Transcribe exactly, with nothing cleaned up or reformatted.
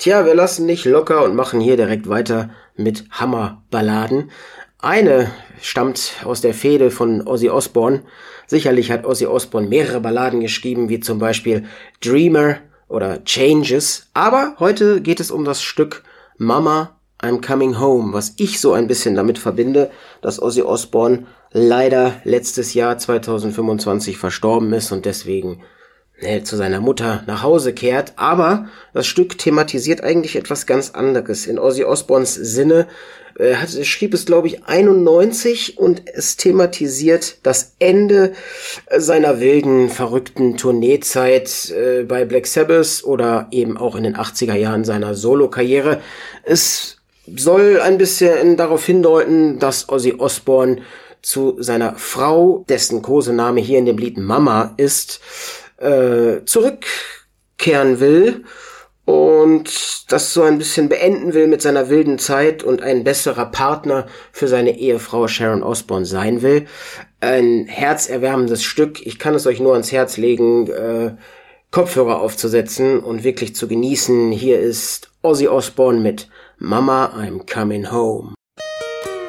Tja, wir lassen nicht locker und machen hier direkt weiter mit Hammerballaden. Eine stammt aus der Fehde von Ozzy Osbourne. Sicherlich hat Ozzy Osbourne mehrere Balladen geschrieben, wie zum Beispiel Dreamer oder Changes. Aber heute geht es um das Stück Mama, I'm Coming Home, was ich so ein bisschen damit verbinde, dass Ozzy Osbourne leider letztes Jahr zwanzig fünfundzwanzig verstorben ist und deswegen ne, zu seiner Mutter nach Hause kehrt. Aber das Stück thematisiert eigentlich etwas ganz anderes. In Ozzy Osbournes Sinne äh, hat, schrieb es, glaube ich, einundneunzig und es thematisiert das Ende seiner wilden, verrückten Tourneezeit äh, bei Black Sabbath oder eben auch in den achtziger Jahren seiner Solo-Karriere. Es soll ein bisschen darauf hindeuten, dass Ozzy Osbourne zu seiner Frau, dessen Kosename hier in dem Lied Mama ist, äh, zurückkehren will und das so ein bisschen beenden will mit seiner wilden Zeit und ein besserer Partner für seine Ehefrau Sharon Osbourne sein will. Ein herzerwärmendes Stück. Ich kann es euch nur ans Herz legen, äh, Kopfhörer aufzusetzen und wirklich zu genießen. Hier ist Ozzy Osbourne mit Mama, I'm Coming Home.